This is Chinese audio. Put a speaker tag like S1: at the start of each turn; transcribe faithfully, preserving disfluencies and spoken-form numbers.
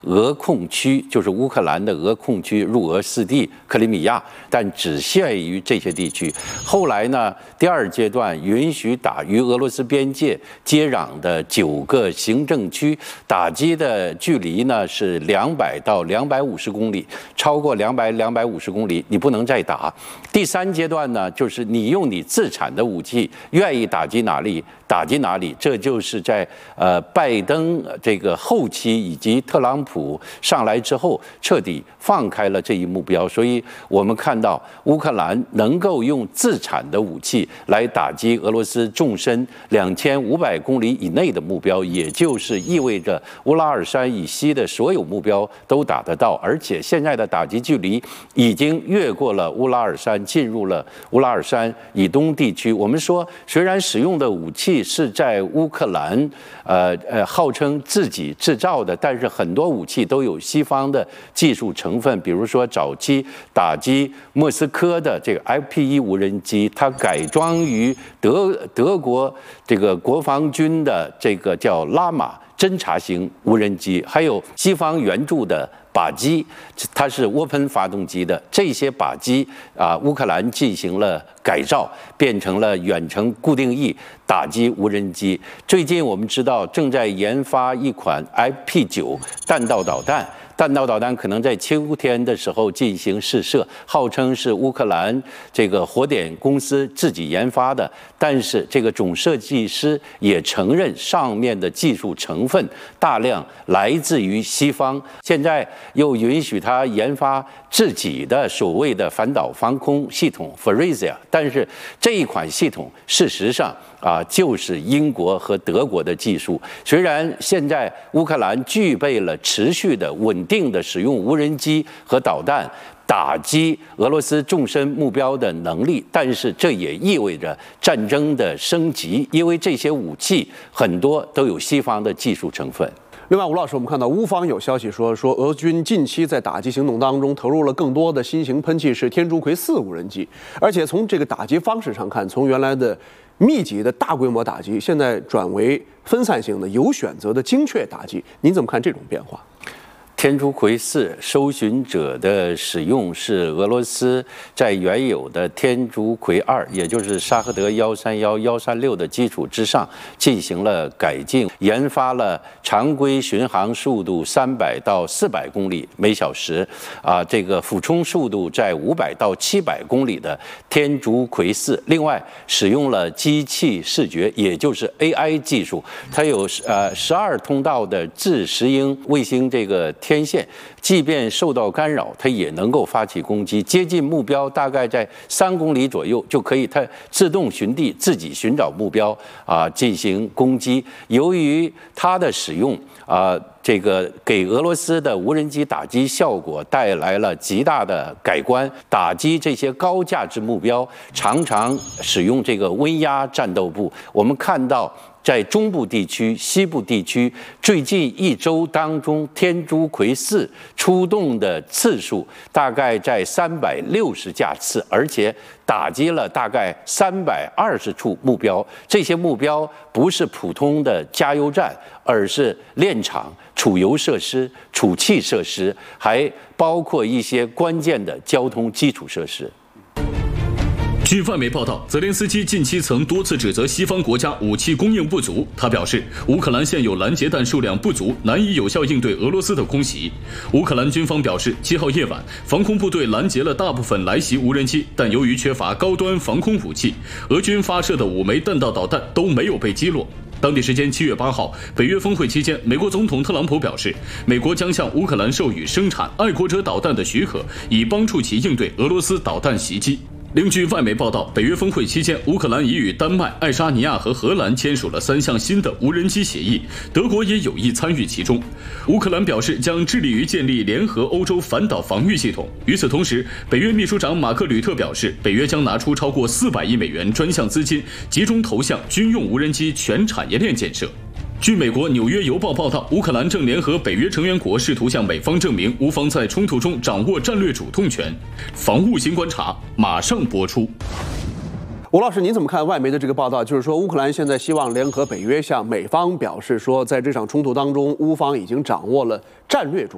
S1: 俄控区，就是乌克兰的俄控区，入俄四地克里米亚，但只限于这些地区。后来呢，第二阶段允许打与俄罗斯边界接壤的九个行政区，打击的距离呢是两百到两百五十公里，超过两百两百五十公里你不能再打。第三阶段呢，就是你用你自产的武器，愿意打击哪里打击哪里，这就是在呃拜登这个后期以及特朗普上来之后，彻底放开了这一目标。所以我们看到乌克兰能够用自产的武器来打击俄罗斯纵深两千五百公里以内的目标，也就是意味着乌拉尔山以西的所有目标都打得到，而且现在的打击距离已经越过了乌拉尔山，进入了乌拉尔山以东地区。我们说，虽然使用的武器是在乌克兰，呃呃，号称自己制造的，但是很多武器都有西方的技术成分。比如说，早期打击莫斯科的这个 F P 一无人机，它改装于德德国这个国防军的这个叫拉玛侦察型无人机，还有西方援助的靶机，它是涡喷发动机的。这些靶机啊，乌克兰进行了改造，变成了远程固定翼打击无人机。最近我们知道正在研发一款 F P 九弹道导弹。弹道导弹可能在秋天的时候进行试射，号称是乌克兰这个火点公司自己研发的，但是这个总设计师也承认上面的技术成分大量来自于西方，现在又允许他研发自己的所谓的反导防空系统 Faurecia， 但是这一款系统事实上啊，就是英国和德国的技术。虽然现在乌克兰具备了持续的稳定的使用无人机和导弹打击俄罗斯纵深目标的能力，但是这也意味着战争的升级，因为这些武器很多都有西方的技术成分。
S2: 另外，吴老师，我们看到乌方有消息说，说俄军近期在打击行动当中投入了更多的新型喷气式天竺葵四无人机，而且从这个打击方式上看，从原来的密集的大规模打击，现在转为分散性的、有选择的精确打击。您怎么看这种变化？
S1: 天竺葵四搜寻者的使用是俄罗斯在原有的天竺葵二，也就是沙赫德幺三幺、幺三六的基础之上进行了改进，研发了常规巡航速度三百到四百公里每小时，啊，这个俯冲速度在五百到七百公里的天竺葵四。另外，使用了机器视觉，也就是 A I 技术，它有呃十二通道的自石英卫星这个天线，即便受到干扰，它也能够发起攻击，接近目标大概在三公里左右就可以，它自动寻地，自己寻找目标啊，进行攻击。由于它的使用啊，这个给俄罗斯的无人机打击效果带来了极大的改观。打击这些高价值目标，常常使用这个温压战斗部。我们看到，在中部地区、西部地区，最近一周当中，天竺葵四出动的次数大概在三百六十架次，而且打击了大概三百二十处目标。这些目标不是普通的加油站，而是炼厂、储油设施、储气设施，还包括一些关键的交通基础设施。
S3: 据外媒报道，泽连斯基近期曾多次指责西方国家武器供应不足。他表示，乌克兰现有拦截弹数量不足，难以有效应对俄罗斯的空袭。乌克兰军方表示，七号夜晚，防空部队拦截了大部分来袭无人机，但由于缺乏高端防空武器，俄军发射的五枚弹道导弹都没有被击落。当地时间七月八号，北约峰会期间，美国总统特朗普表示，美国将向乌克兰授予生产爱国者导弹的许可，以帮助其应对俄罗斯导弹袭击。另据外媒报道，北约峰会期间，乌克兰已与丹麦、爱沙尼亚和荷兰签署了三项新的无人机协议，德国也有意参与其中。乌克兰表示将致力于建立联合欧洲反导防御系统。与此同时，北约秘书长马克吕特表示，北约将拿出超过四百亿美元专项资金，集中投向军用无人机全产业链建设。据美国《纽约邮报》报道，乌克兰正联合北约成员国，试图向美方证明乌方在冲突中掌握战略主动权。防务新观察马上播出。
S2: 吴老师，您怎么看外媒的这个报道？就是说，乌克兰现在希望联合北约向美方表示说，在这场冲突当中，乌方已经掌握了战略主